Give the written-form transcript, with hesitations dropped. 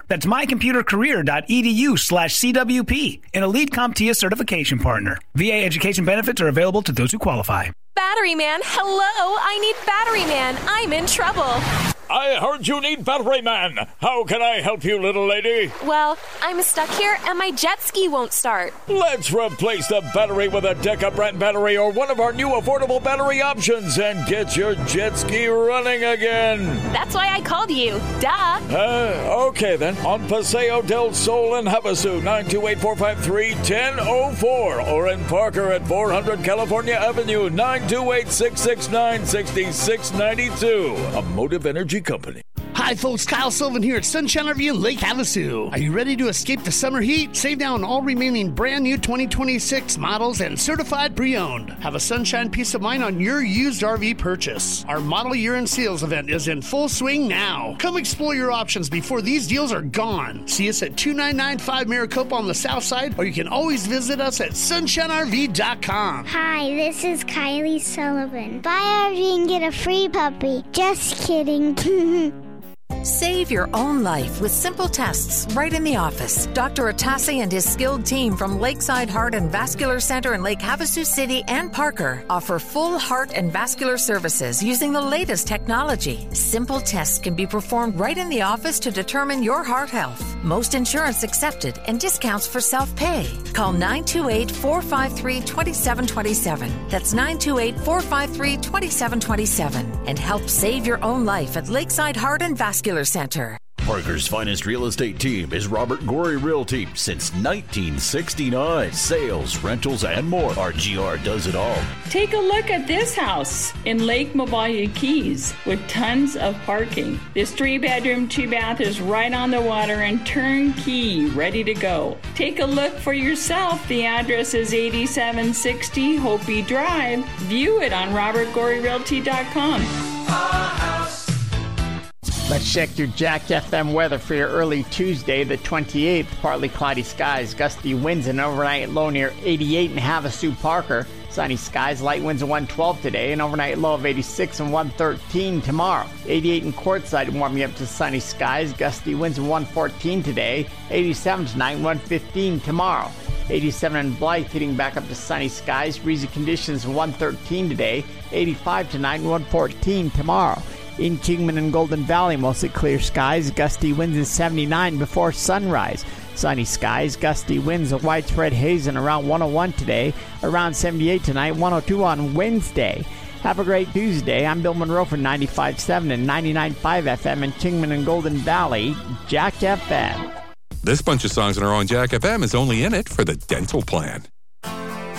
That's mycomputercareer.edu/CWP, an Elite CompTIA certification partner. VA education benefits are available to those who qualify. Battery Man, hello, I need Battery Man. I'm in trouble. I heard you need Battery Man. How can I help you, little lady? Well, I'm stuck here and my jet ski won't start. Let's replace the battery with a Deca brand battery or one of our new affordable battery options and get your jet ski running again. That's why I called you. Duh. Okay then. On Paseo del Sol in Havasu, 928-453-1004. Or in Parker at 400 California Avenue, 928-669-6692. A Motive Energy Company. Hi folks, Kyle Sullivan here at Sunshine RV in Lake Havasu. Are you ready to escape the summer heat? Save now on all remaining brand new 2026 models and certified pre-owned. Have a sunshine peace of mind on your used RV purchase. Our model year-end sales event is in full swing now. Come explore your options before these deals are gone. See us at 2995 Maricopa on the south side, or you can always visit us at sunshinerv.com. Hi, this is Kylie Sullivan. Buy RV and get a free puppy. Just kidding. Save your own life with simple tests right in the office. Dr. Atassi and his skilled team from Lakeside Heart and Vascular Center in Lake Havasu City and Parker offer full heart and vascular services using the latest technology. Simple tests can be performed right in the office to determine your heart health. Most insurance accepted and discounts for self-pay. Call 928-453-2727. That's 928-453-2727 and help save your own life at Lakeside Heart and Vascular Center. Parker's finest real estate team is Robert Gorey Realty since 1969. Sales, rentals, and more. RGR does it all. Take a look at this house in Lake Mobile Keys with tons of parking. This 3-bedroom, 2-bath is right on the water and turnkey, ready to go. Take a look for yourself. The address is 8760 Hopi Drive. View it on robertgoreyrealty.com. Let's check your Jack FM weather for your early Tuesday, the 28th. Partly cloudy skies, gusty winds, and overnight low near 88 in Havasu, Parker. Sunny skies, light winds at 112 today, and overnight low of 86 and 113 tomorrow. 88 in Quartzsite, warming up to sunny skies, gusty winds at 114 today, 87 tonight, 115 tomorrow. 87 in Blythe, heating back up to sunny skies, breezy conditions 113 today, 85 tonight, 114 tomorrow. In Kingman and Golden Valley, mostly clear skies, gusty winds at 79 before sunrise. Sunny skies, gusty winds, a widespread haze and around 101 today, around 78 tonight, 102 on Wednesday. Have a great Tuesday. I'm Bill Monroe for 95.7 and 99.5 FM in Kingman and Golden Valley, Jack FM. This bunch of songs that are on Jack FM is only in it for the dental plan.